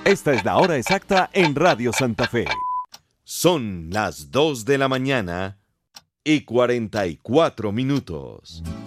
Esta es la hora exacta en Radio Santa Fe. Son las 2 de la mañana y 44 minutos.